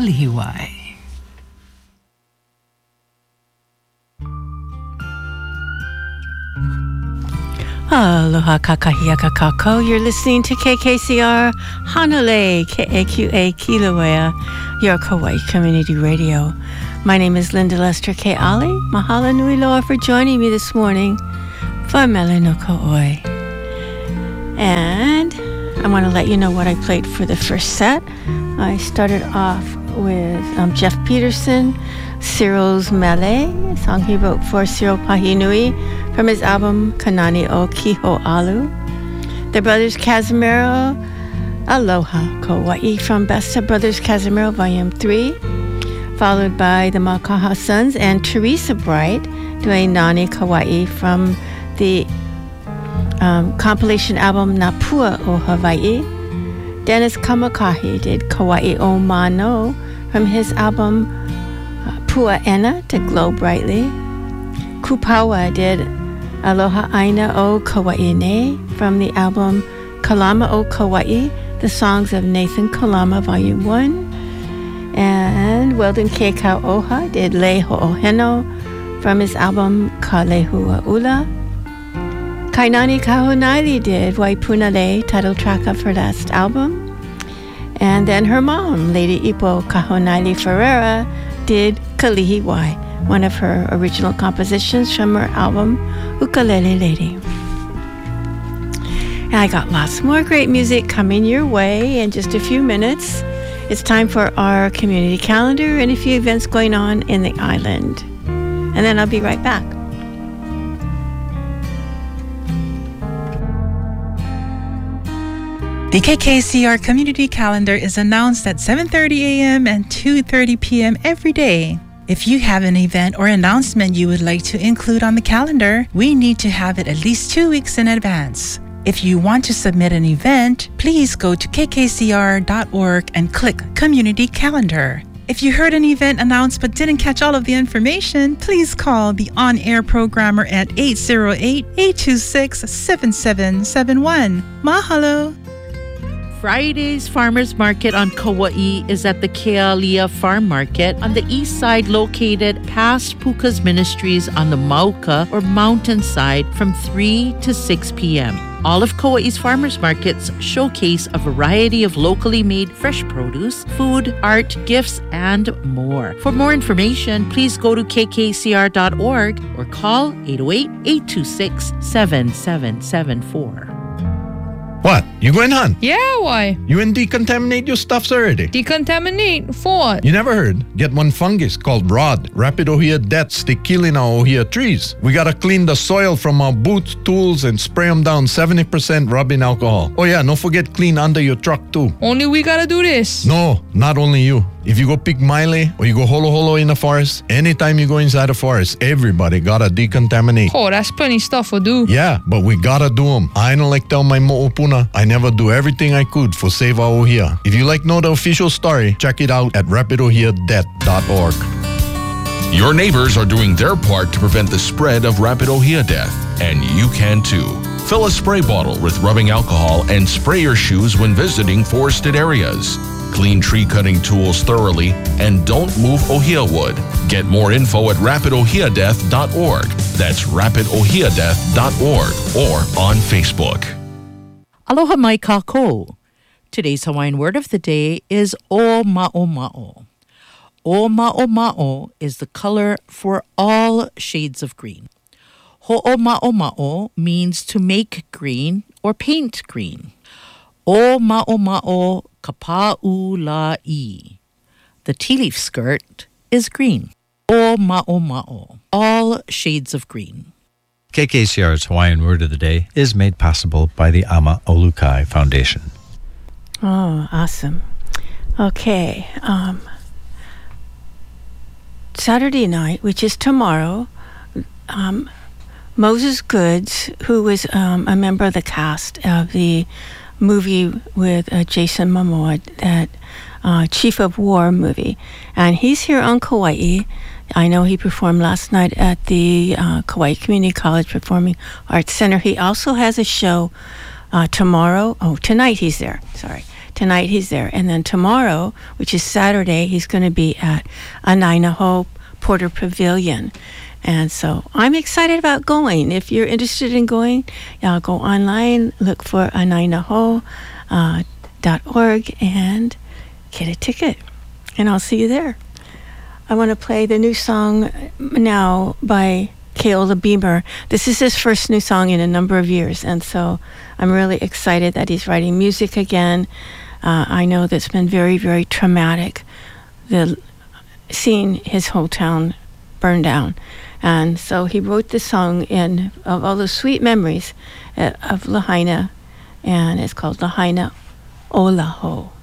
Kalihiwai. Aloha kakahia kakako. You're listening to KKCR Hanalei KAQA Kilauea, your Kauai Community Radio. My name is Linda Lester K. Ali. Mahalo nui loa for joining me this morning for Mele no Ko'oi. And I want to let you know what I played for the first set. I started off with Jeff Peterson, Cyril's Mele, a song he wrote for Cyril Pahinui from his album Kanani o Kiho Alu. The Brothers Casimiro, Aloha Kauai from Best of Brothers Casimiro Volume 3, followed by the Makaha Sons and Teresa Bright doing Nani Kauai from the compilation album Napua o Hawaii. Dennis Kamakahi did Kauai o Mano from his album Pua'ena to Glow Brightly. Kupawa did Aloha Aina o Kauai Ne from the album Kalama o Kauai, the songs of Nathan Kalama Volume 1. And Weldon Keikau Oha did Le Ho'oheno from his album Ka Lehua Ula. Kainani Kahonaili did Waipunale, title track of her last album. And then her mom, Lady Ipo Kahonaili Ferreira, did Kalihiwai, one of her original compositions from her album Ukulele Lady. And I got lots more great music coming your way in just a few minutes. It's time for our community calendar and a few events going on in the island. And then I'll be right back. The KKCR Community Calendar is announced at 7:30 a.m. and 2:30 p.m. every day. If you have an event or announcement you would like to include on the calendar, we need to have it at least 2 weeks in advance. If you want to submit an event, please go to kkcr.org and click Community Calendar. If you heard an event announced but didn't catch all of the information, please call the on-air programmer at 808-826-7771. Mahalo! Friday's Farmers Market on Kauai is at the Kealia Farm Market on the east side, located past Puka's Ministries on the Mauka or mountainside from 3 to 6 p.m. All of Kauai's farmers markets showcase a variety of locally made fresh produce, food, art, gifts, and more. For more information, please go to kkcr.org or call 808-826-7774. What? You going hunt? Yeah, why? You and decontaminate your stuffs already? Decontaminate? For what? You never heard? Get one fungus called rod. Rapid ohia death stick killing our ohia trees. We gotta clean the soil from our boots, tools, and spray them down 70% rubbing alcohol. Oh yeah, don't forget clean under your truck too. Only we gotta do this. No, not only you. If you go pick Miley or you go holo holo in the forest, anytime you go inside the forest, everybody gotta decontaminate. Oh, that's plenty stuff to do. Yeah, but we gotta do them. I don't like tell my mo'opuna, I never do everything I could for Save Our Ohia. If you like know the official story, check it out at rapidohiadeath.org. Your neighbors are doing their part to prevent the spread of rapid ohia death, and you can too. Fill a spray bottle with rubbing alcohol and spray your shoes when visiting forested areas. Clean tree cutting tools thoroughly and don't move ohia wood. Get more info at rapidohiadeath.org. That's rapidohiadeath.org or on Facebook. Aloha mai kako. Today's Hawaiian word of the day is o ma'o ma'o. O ma'o ma'o is the color for all shades of green. Ho'o ma'o ma'o means to make green or paint green. O ma'o ma'o kapa'u la'i. The tea leaf skirt is green. O ma'o ma'o, all shades of green. KKCR's Hawaiian Word of the Day is made possible by the Ama Olukai Foundation. Oh, awesome. Okay. Saturday night, which is tomorrow, Moses Goods, who was a member of the cast of the movie with Jason Momoa, that Chief of War movie, and he's here on Kauai. I know he performed last night at the Kauai Community College Performing Arts Center. He also has a show tonight he's there. Tonight he's there. And then tomorrow, which is Saturday, he's going to be at Anainaho Porter Pavilion. And so I'm excited about going. If you're interested in going, go online, look for anainaho.org and get a ticket. And I'll see you there. I want to play the new song now by Keola Beamer. This is his first new song in a number of years, and so I'm really excited that he's writing music again. I know that's been very, very traumatic, seeing his whole town burn down. And so he wrote this song of all those sweet memories of Lahaina, and it's called Lahaina Olaho.